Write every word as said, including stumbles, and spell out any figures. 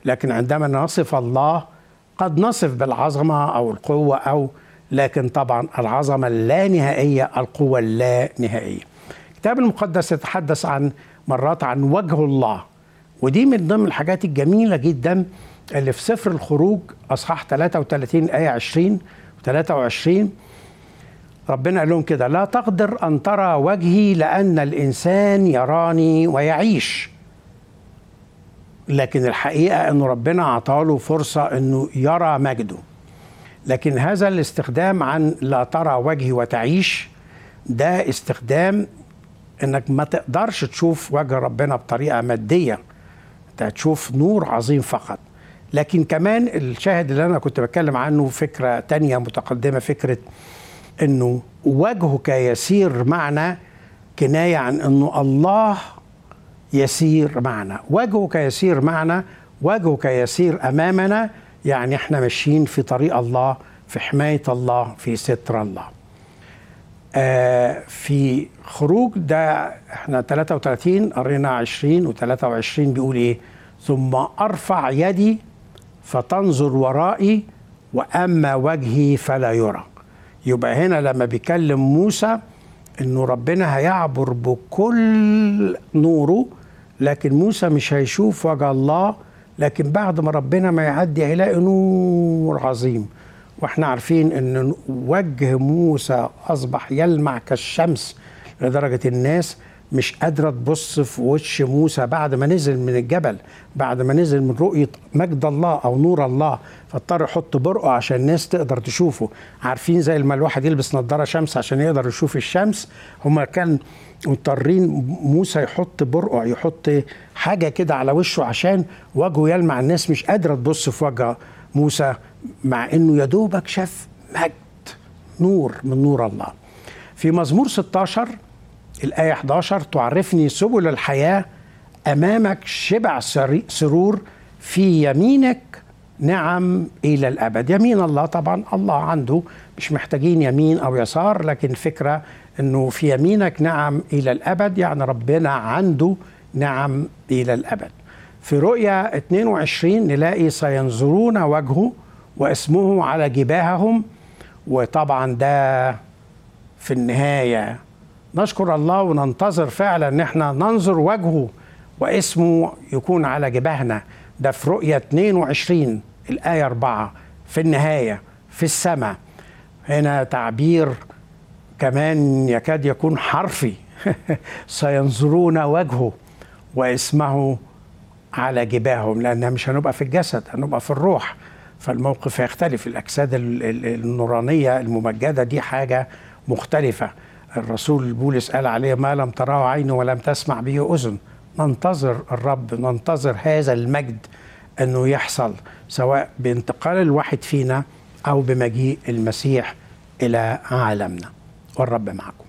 لكن عندما نصف الله قد نصف بالعظمة أو القوة، أو لكن طبعا العظمة اللانهائية، القوة اللانهائية. الكتاب المقدس يتحدث عن مرات عن وجه الله، ودي من ضمن الحاجات الجميلة جدا اللي في سفر الخروج أصحاح ثلاثة وثلاثين آية عشرين وثلاثة وعشرين. ربنا قال لهم كده: لا تقدر أن ترى وجهي لأن الإنسان يراني ويعيش. لكن الحقيقة أنه ربنا عطاله فرصة أنه يرى مجده. لكن هذا الاستخدام عن لا ترى وجهي وتعيش، ده استخدام أنك ما تقدرش تشوف وجه ربنا بطريقة مادية، أنت هتشوف نور عظيم فقط. لكن كمان الشاهد اللي أنا كنت بتكلم عنه فكرة تانية متقدمة، فكرة أنه وجهك يسير معنا، كناية عن أنه الله يسير معنا. وجهك يسير معنا، وجهك يسير أمامنا، يعني احنا ماشيين في طريق الله، في حماية الله، في ستر الله. آه في خروج ده احنا ثلاثة وثلاثين قرينا عشرين وثلاثة وعشرين بيقول ايه: ثم أرفع يدي فتنظر ورائي وأما وجهي فلا يرى. يبقى هنا لما بيكلم موسى انه ربنا هيعبر بكل نوره، لكن موسى مش هيشوف وجه الله، لكن بعد ما ربنا ما يعدي هيلاقي نور عظيم. واحنا عارفين ان وجه موسى اصبح يلمع كالشمس، لدرجة الناس مش قادرة تبص في وش موسى بعد ما نزل من الجبل، بعد ما نزل من رؤية مجد الله أو نور الله، فاضطر يحط برقه عشان الناس تقدر تشوفه. عارفين زي ما الواحد يلبس نظارة شمس عشان يقدر يشوف الشمس، هما كان مضطرين موسى يحط برقه، يحط حاجة كده على وشه عشان وجهه يلمع. الناس مش قادرة تبص في وجه موسى، مع انه يدوبك شاف مجد، نور من نور الله. في مزمور ستاشر الآية إحدى عشر: تعرفني سبل الحياة، أمامك شبع سرور، في يمينك نعم إلى الأبد. يمين الله، طبعا الله عنده مش محتاجين يمين أو يسار، لكن فكرة أنه في يمينك نعم إلى الأبد، يعني ربنا عنده نعم إلى الأبد. في رؤيا اثنين وعشرين نلاقي: سينظرون وجهه واسمه على جباههم. وطبعا ده في النهاية نشكر الله وننتظر فعلا ان احنا ننظر وجهه واسمه يكون على جباهنا. ده في رؤية اثنين وعشرين الآية أربعة، في النهاية في السماء. هنا تعبير كمان يكاد يكون حرفي سينظرون وجهه واسمه على جباههم، لأنها مش هنبقى في الجسد، هنبقى في الروح، فالموقف هيختلف. الأجساد النورانية الممجدة دي حاجة مختلفة. الرسول بولس قال عليه: ما لم تراه عين ولم تسمع به أذن. ننتظر الرب، ننتظر هذا المجد أنه يحصل، سواء بانتقال الواحد فينا أو بمجيء المسيح إلى عالمنا. والرب معكم.